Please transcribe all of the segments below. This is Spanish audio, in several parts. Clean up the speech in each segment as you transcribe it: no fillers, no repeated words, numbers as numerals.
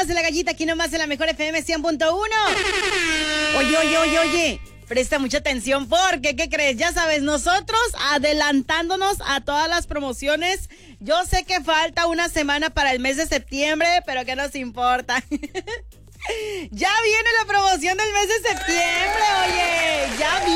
Somos La Gallita, aquí nomás en la mejor FM 100.1. Oye. Presta mucha atención porque, ¿qué crees? Ya sabes, nosotros adelantándonos a todas las promociones. Yo sé que falta una semana para el mes de septiembre, pero ¿qué nos importa? Ya viene la promoción del mes de septiembre, oye. Ya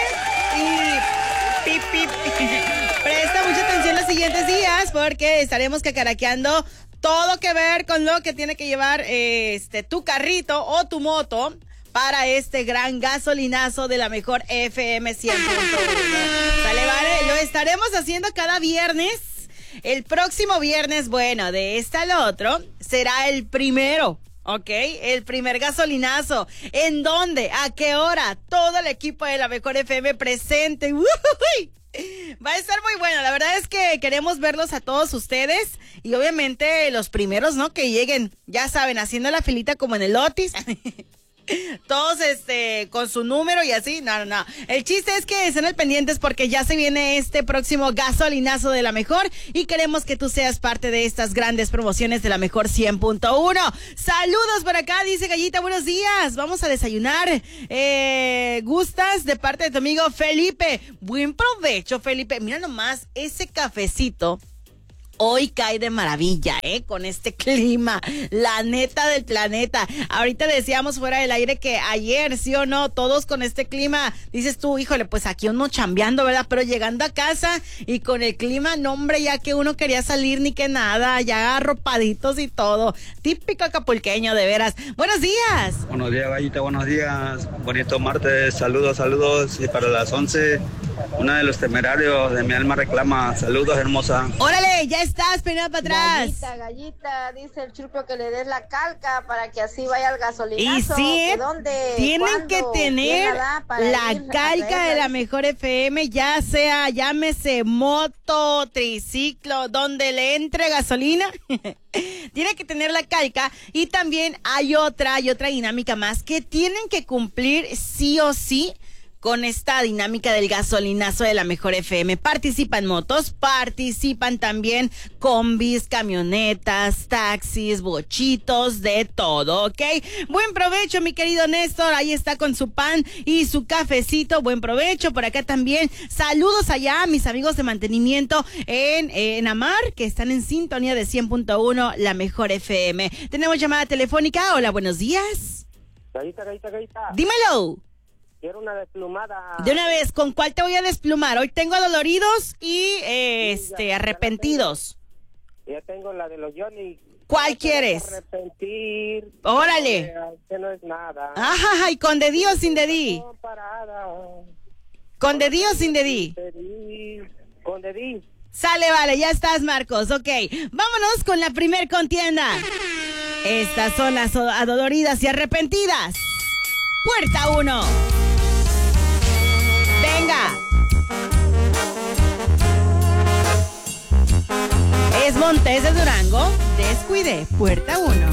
viene y... Presta mucha atención los siguientes días porque estaremos cacaraqueando todo que ver con lo que tiene que llevar tu carrito o tu moto para este gran gasolinazo de la mejor FM 100.1. ¿Sale, vale? Lo estaremos haciendo cada viernes. El próximo viernes, bueno, de este al otro, será el primero, ¿ok? El primer gasolinazo. ¿En dónde? ¿A qué hora? Todo el equipo de la mejor FM presente. ¡Uy! Va a estar muy bueno, la verdad es que queremos verlos a todos ustedes y obviamente los primeros, ¿no? Que lleguen, ya saben, haciendo la filita como en el Otis. Todos con su número y así, no. El chiste es que estén al pendientes porque ya se viene este próximo gasolinazo de la mejor y queremos que tú seas parte de estas grandes promociones de la mejor 100.1. Saludos por acá, dice Gallita, buenos días, vamos a desayunar. ¿Gustas? De parte de tu amigo Felipe. Buen provecho, Felipe. Mira nomás, ese cafecito hoy cae de maravilla, con este clima, la neta del planeta. Ahorita decíamos fuera del aire que ayer, sí o no, todos con este clima, dices tú, híjole, pues aquí uno chambeando, ¿verdad? Pero llegando a casa y con el clima, no hombre, ya que uno quería salir ni que nada, ya arropaditos y todo. Típico acapulqueño, de veras. Buenos días. Buenos días, Gallita, buenos días. Bonito martes, saludos. Y para las 11, una de los temerarios de mi alma reclama. Saludos, hermosa. Órale, ya estás, peinada para atrás. Gallita, dice el Churpio que le des la calca para que así vaya al gasolinazo. Y sí, ¿dónde? tienen ¿Cuándo? que tener la calca de la mejor FM, ya sea, llámese moto, triciclo, donde le entre gasolina. Tiene que tener la calca y también hay otra dinámica más que tienen que cumplir sí o sí con esta dinámica del gasolinazo de la mejor FM. Participan motos, participan también combis, camionetas, taxis, bochitos, de todo, ¿ok? Buen provecho, mi querido Néstor, ahí está con su pan y su cafecito, buen provecho. Por acá también, saludos allá a mis amigos de mantenimiento en Amar, que están en sintonía de 100.1, la mejor FM. Tenemos llamada telefónica, hola, buenos días. Gallita. Dímelo. Quiero una desplumada. De una vez, ¿con cuál te voy a desplumar? Hoy tengo adoloridos y arrepentidos. Ya tengo la de los Johnny. ¿Cuál quieres? Arrepentir. Órale. Que no es nada. Ajá, ¿y con dedí o sin dedí? ¿Con dedí o sin dedí? Con dedí. Sale, vale, ya estás, Marcos. Ok, vámonos con la primer contienda. Estas son las adoloridas y arrepentidas. Puerta 1. Venga. Es Montes de Durango. Descuide. Puerta 1.